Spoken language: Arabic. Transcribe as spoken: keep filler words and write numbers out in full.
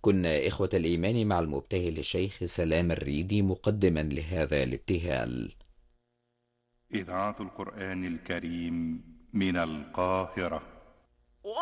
كنا إخوة الإيمان مع المبتهل الشيخ سلام الريدي مقدما لهذا الابتهال. إذاعة القرآن الكريم من القاهرة.